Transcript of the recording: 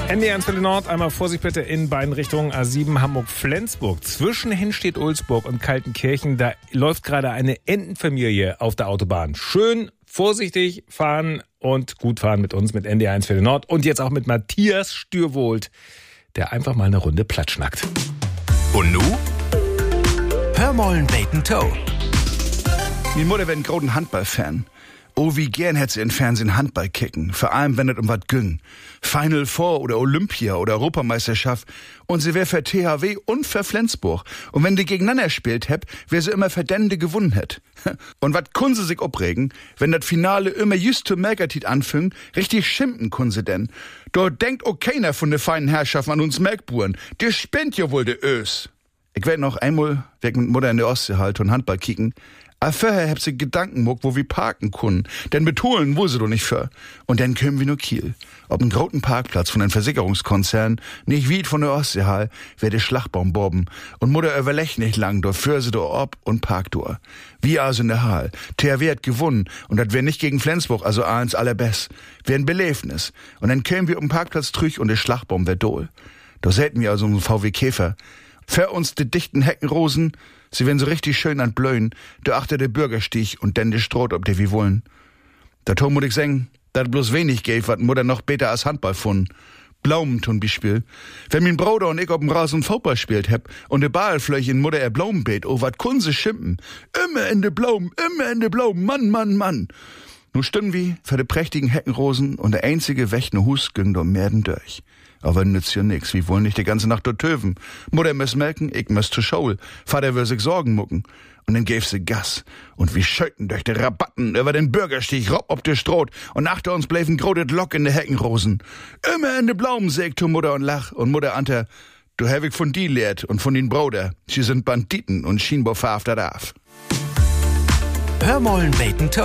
NDR 1 Nord, einmal Vorsicht bitte in beiden Richtungen, A7 Hamburg-Flensburg. Zwischen Henstedt-Ulzburg und Kaltenkirchen, da läuft gerade eine Entenfamilie auf der Autobahn. Schön vorsichtig fahren und gut fahren mit uns, mit NDR 1 Nord und jetzt auch mit Matthias Stürwold, der einfach mal eine Runde platschnackt. Und nu? Hör mollen Bacon Toe. Mi Mutter wär ein großen Handballfan. Oh, wie gern hätt sie in Fernsehen Handball kicken. Vor allem, wenn es um wat ging. Final Four oder Olympia oder Europameisterschaft. Und sie wär für THW und für Flensburg. Und wenn die gegeneinander spielt hätt, wär sie immer für den, die gewonnen hätt. Und wat kun sie sich opregen, wenn das Finale immer just zu Merkertit anfing, richtig schimpfen kun sie denn. Dort denkt auch keiner von de feinen Herrschaften an uns Melkburen. Die spinnt ja wohl de Ös. Ich werd noch einmal weg mit Mutter in der Ostsee halt und Handball kicken. Aber vorher hab sie Gedanken muck, wo wir parken können. Denn betonen wohl sie doch nicht für. Und dann können wir nur Kiel. Ob ein großen Parkplatz von einem Versicherungskonzern, nicht wie von der Ostseehall, wär der Schlagbaum bobben. Und Mutter überlegt nicht lang, dort für sie do ob und parkt do. Wie also in der Hall. THW hat gewonnen. Und das wär nicht gegen Flensburg, also eins allerbest. Wär ein Belebnis. Und dann kämen wir um den Parkplatz trüch und der Schlagbaum wär dohl. Da säten wir also einen VW Käfer. Für uns die dichten Heckenrosen, sie werden so richtig schön an Blöen, der achter der Bürgerstieg und denn der Stroh, ob der wie wollen. Da Tom muss ich sagen, dat bloß wenig gäf, wat Mutter noch besser als Handball fun. Blaumen zum Beispiel. Wenn mein Bruder und ich auf dem Rasen Fußball spielt heb und der Ball flöch in Mutter Blaumenbeet, oh, wat kun sie schimpfen. Immer in de Blumen, Mann, Mann, Mann. Nu stünden wir für de prächtigen Heckenrosen und der einzige wächtne Hus ging do Merden durch. Aber nützt ja nix, wir wollen nicht die ganze Nacht dort töven. Mutter muss melken, ich muss zur Schule. Vater will sich Sorgen mucken. Und dann gäf sie Gas. Und wir schöten durch die Rabatten über den Bürgerstieg, rob ob der Stroh. Und nach uns bleiben grodet Lock in de Heckenrosen. Immer in de Blaumen, sägt Mutter und lach. Und Mutter ante, du hab ich von die lehrt und von den Bruder. Sie sind Banditen und Schienbau verhaftet auf. Hör mollen Bacon Toe.